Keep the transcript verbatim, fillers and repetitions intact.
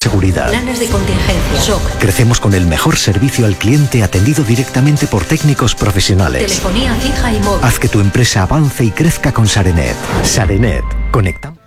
seguridad. Planes de contingencia. Shock. Crecemos con el mejor servicio al cliente atendido directamente por técnicos profesionales. Telefonía fija y móvil. Haz que tu empresa avance y crezca con Sarenet. Sarenet. Conectamos.